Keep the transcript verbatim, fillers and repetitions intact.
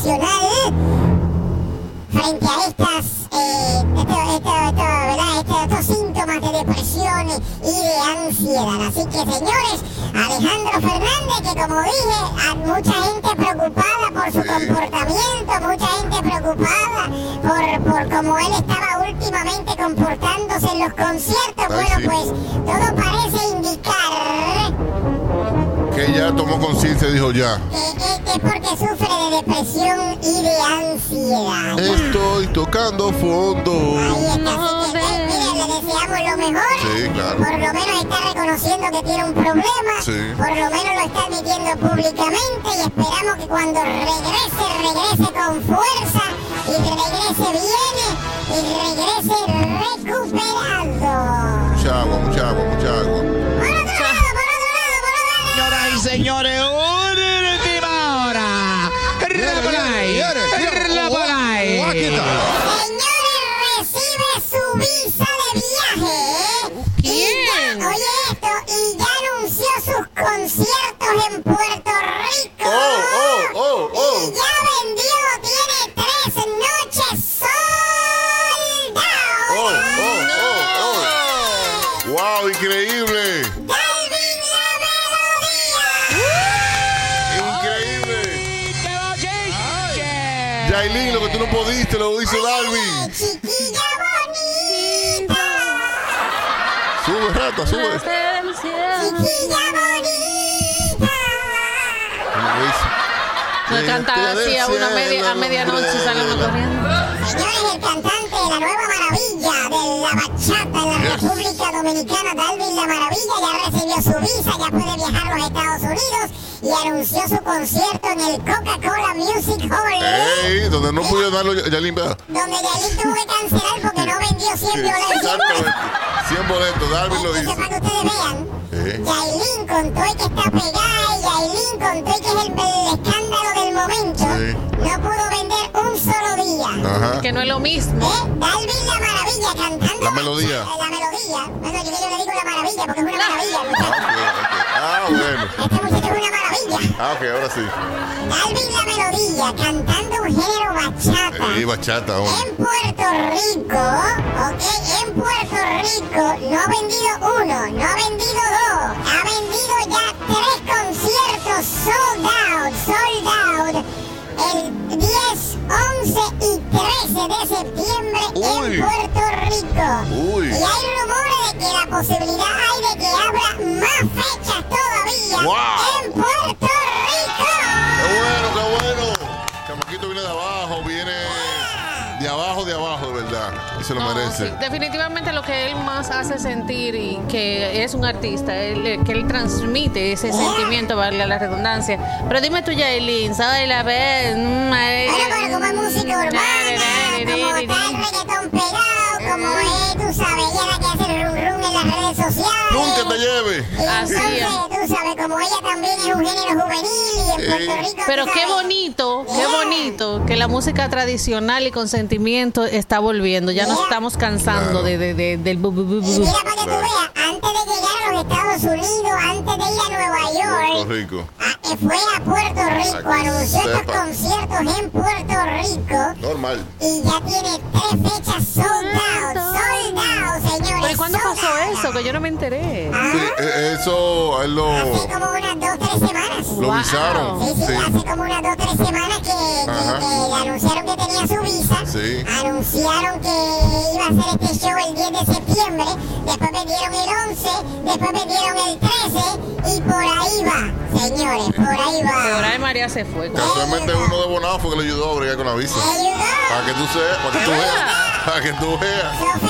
frente a estas eh, esto, esto, esto, ¿verdad? Esto, estos síntomas de depresión y de ansiedad. Así que, señores, Alejandro Fernández, que como dije, hay mucha gente preocupada por su comportamiento, mucha gente preocupada por, por cómo él estaba últimamente comportándose en los conciertos. Ay, bueno, sí. pues todo parece indicar Que ya tomó conciencia y dijo ya. que, que, que es porque sufre de depresión y de ansiedad. Estoy tocando fondo. Ahí está, así que, eh, mire, le deseamos lo mejor. Sí, claro. Por lo menos está reconociendo que tiene un problema. Sí. Por lo menos lo está admitiendo públicamente y esperamos que cuando regrese, regrese con fuerza y regrese bien y regrese recuperado. Mucha agua, mucha agua, mucha agua. Por otro lado, por otro lado, por otro lado. Señoras y señores, última hora. La Polay. Señores, recibe su visa de viaje. Y ¿Quién? ya, oye esto, y ya anunció sus conciertos en Puerto Rico. Oh, oh, oh, oh. Y ya vendió, tiene tres noches sold out. Oh, oh, oh, oh. Wow, increíble. Dalvin la melodía. Increíble. Yailin, lo que tú no pudiste, lo hizo Dalvin. Oye, chiquilla bonita. Sube, rata, sube. Chiquilla bonita. No canta así a una media, a medianoche sale uno corriendo. Señores, el cantante de la nueva maravilla de la bachata en la República Dominicana, Dalvin la Maravilla, ya recibió su visa, ya puede viajar a los Estados Unidos y anunció su concierto en el Coca-Cola Music Hall. Ey, donde no pude darlo Yailin, ¿verdad? Donde Yailin tuvo que cancelar porque no vendió cien boletos. Exactamente. cien boletos, Dalvin lo Entonces, dice. para que ustedes vean, Sí. Yailin contó y que está pegada y Yailin contó y que es el, el escándalo del momento. Sí. No pudo vender un solo día. Ajá. Que no es lo mismo. ¿Eh? Dalvin la Maravilla cantando. La melodía. La, la melodía. Bueno, yo, yo le digo la maravilla porque es una maravilla. el Ah, muchacho. ok, ok. Ah, bueno. Este muchacho es una maravilla. Ah, ok, ahora sí. Dalvin la melodía cantando un género bachata. Y bachata, hombre. En Puerto Rico, ok, en Puerto Rico no ha vendido uno, no ha vendido dos, ha vendido ya tres conciertos sold out, sold out, el diez, once y trece de septiembre Uy. en Puerto Rico. Uy. Y hay rumores de que la posibilidad hay de que abra más fechas todavía Wow. en Puerto Rico. Qué bueno, qué bueno. Chamaquito viene de abajo, viene de abajo, de abajo, de verdad. Y se lo No, merece. sí, definitivamente lo que él más hace sentir y que es un artista, él- que él transmite ese sentimiento, vale la redundancia. Pero dime tú, Yailin, ¿sabes la vez? Mm, eh, Bueno, pero como es música urbana, como está el reggaetón pegado, como es, tú sabes, ella es la que hace el rum rum en las redes sociales. Nunca te lleve. Y Así entonces, es. tú sabes, como ella también es un género juvenil y en Puerto Rico... Pero tú qué sabes, bonito, qué Yeah. bonito que la música tradicional y con sentimiento está volviendo. Ya nos Yeah. estamos cansando de, de, de- del bu, bu, bu, Y bu. mira para que tú veas, antes de llegar a los Estados Unidos, antes de ir a Nueva Puerto York, Rico. a- eh, fue a Puerto Rico, Para que anunció estos sepa. conciertos en Puerto Rico Normal. y ya tiene tres fechas sold out, sold out, señores. ¿Pero y cuándo sold pasó out. eso? Que yo no me enteré. Ah, Sí, eh, eso a él lo, Hace como unas dos, tres semanas. lo Wow. avisaron. Sí, sí, Sí. hace como unas dos, tres semanas que, que, Ajá. que le anunciaron que tenía su visa. Sí. Anunciaron que iba a hacer este show el diez de septiembre. Después vendieron el once, después vendieron el trece y por ahí va, señores, por ahí va. Por ahí María se fue. Casualmente uno de Bonao fue que le ayudó a bregar con la visa. Ayudó. Para que tú seas, para que tú veas. Para que tú veas. Chofer